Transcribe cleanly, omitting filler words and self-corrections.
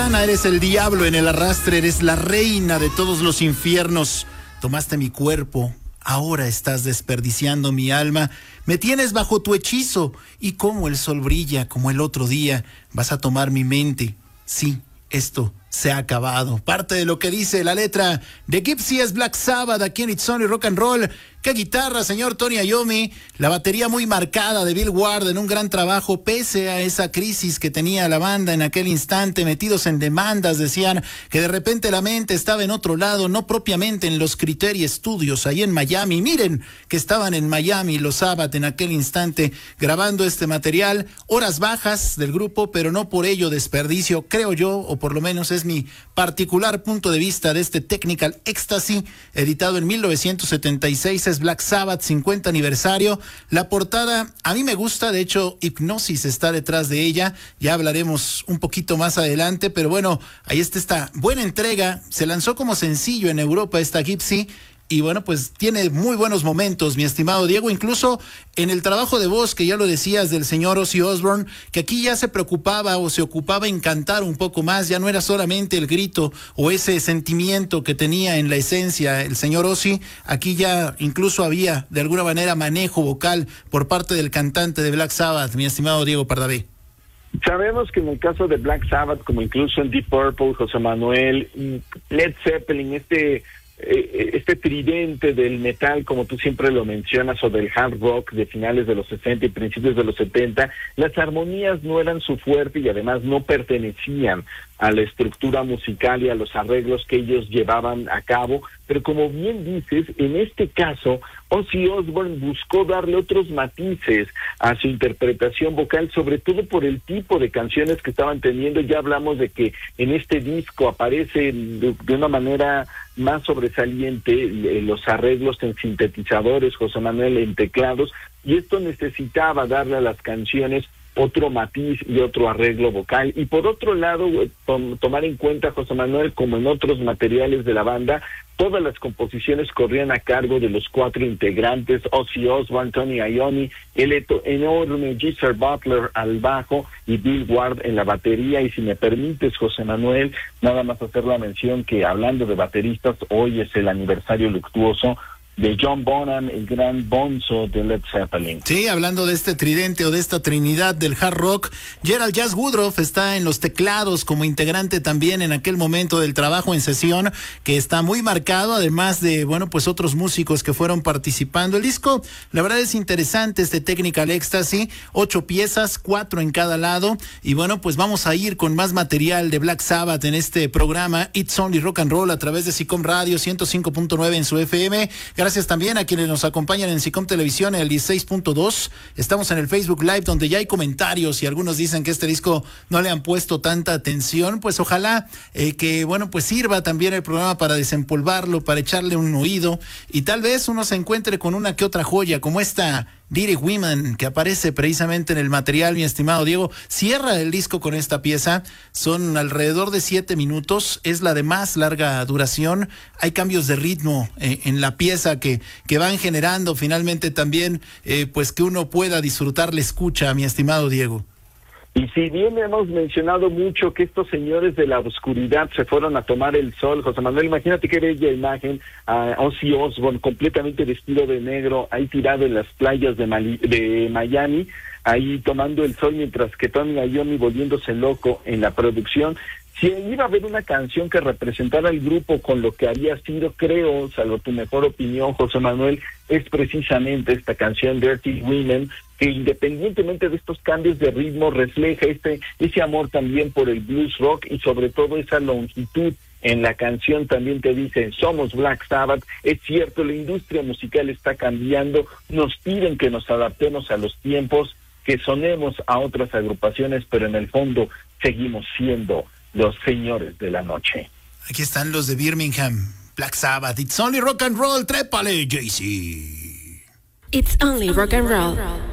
Satana, eres el diablo en el arrastre, eres la reina de todos los infiernos. Tomaste mi cuerpo, ahora estás desperdiciando mi alma. Me tienes bajo tu hechizo, y como el sol brilla, como el otro día, vas a tomar mi mente. Sí, esto se ha acabado. Parte de lo que dice la letra de Gypsy es Black Sabbath, aquí en It's Only Rock and Roll. ¡Qué guitarra, señor Tony Iommi! La batería muy marcada de Bill Ward en un gran trabajo, pese a esa crisis que tenía la banda en aquel instante, metidos en demandas, decían que de repente la mente estaba en otro lado, no propiamente en los Criteria Studios, ahí en Miami. Miren que estaban en Miami los Sabbath en aquel instante grabando este material. Horas bajas del grupo, pero no por ello desperdicio, creo yo, o por lo menos es mi particular punto de vista de este Technical Ecstasy, editado en 1976, es Black Sabbath, 50 aniversario. La portada a mí me gusta, de hecho Hipnosis está detrás de ella, ya hablaremos un poquito más adelante, pero bueno, ahí está esta buena entrega. Se lanzó como sencillo en Europa esta Gypsy, y bueno, pues tiene muy buenos momentos, mi estimado Diego, incluso en el trabajo de voz, que ya lo decías, del señor Ozzy Osbourne, que aquí ya se preocupaba o se ocupaba en cantar un poco más, ya no era solamente el grito o ese sentimiento que tenía en la esencia el señor Ozzy, aquí ya incluso había de alguna manera manejo vocal por parte del cantante de Black Sabbath, mi estimado Diego Pardavé. Sabemos que en el caso de Black Sabbath, como incluso en Deep Purple, José Manuel, Led Zeppelin, este tridente del metal, como tú siempre lo mencionas, o del hard rock de finales de los 60 y principios de los 70, las armonías no eran su fuerte y además no pertenecían a la estructura musical y a los arreglos que ellos llevaban a cabo, pero como bien dices, en este caso, Ozzy Osbourne buscó darle otros matices a su interpretación vocal, sobre todo por el tipo de canciones que estaban teniendo. Ya hablamos de que en este disco aparece de una manera más sobresaliente los arreglos en sintetizadores, José Manuel, en teclados, y esto necesitaba darle a las canciones otro matiz y otro arreglo vocal. Y por otro lado, tomar en cuenta, José Manuel, como en otros materiales de la banda, todas las composiciones corrían a cargo de los cuatro integrantes: Ozzy Osbourne, Tony Iommi, el enorme Geezer Butler al bajo y Bill Ward en la batería. Y si me permites, José Manuel, nada más hacer la mención que, hablando de bateristas, hoy es el aniversario luctuoso de John Bonham, el gran bonzo de Led Zeppelin. Sí, hablando de este tridente o de esta trinidad del hard rock, Gerald Jazz Woodruff está en los teclados como integrante también en aquel momento del trabajo en sesión, que está muy marcado, además de, bueno, pues otros músicos que fueron participando. El disco, la verdad, es interesante, este Technical Ecstasy, 8 piezas, 4 en cada lado, y bueno, pues vamos a ir con más material de Black Sabbath en este programa It's Only Rock and Roll a través de SICOM Radio 105.9 en su FM. Gracias también a quienes nos acompañan en SICOM Televisión, en el 16.2. Estamos en el Facebook Live, donde ya hay comentarios y algunos dicen que este disco no le han puesto tanta atención. Pues ojalá que, bueno, pues sirva también el programa para desempolvarlo, para echarle un oído, y tal vez uno se encuentre con una que otra joya, como esta Dirty Women, que aparece precisamente en el material, mi estimado Diego. Cierra el disco con esta pieza, son alrededor de 7 minutos, es la de más larga duración. Hay cambios de ritmo en la pieza que van generando finalmente también, pues que uno pueda disfrutar la escucha, mi estimado Diego. Y si bien hemos mencionado mucho que estos señores de la oscuridad se fueron a tomar el sol, José Manuel, imagínate qué bella imagen, a Ozzy Osbourne completamente vestido de negro, ahí tirado en las playas de Miami, ahí tomando el sol, mientras que Tony Iommi volviéndose loco en la producción. Si iba a haber una canción que representara al grupo con lo que había sido, creo, salvo tu mejor opinión, José Manuel, es precisamente esta canción Dirty Women, que independientemente de estos cambios de ritmo refleja ese amor también por el blues rock, y sobre todo esa longitud. En la canción también te dicen, somos Black Sabbath. Es cierto, la industria musical está cambiando, nos piden que nos adaptemos a los tiempos, que sonemos a otras agrupaciones, pero en el fondo seguimos siendo los señores de la noche. Aquí están los de Birmingham, Black Sabbath. It's Only Rock and Roll, trépale, Jay-Z. It's Only Rock and Roll.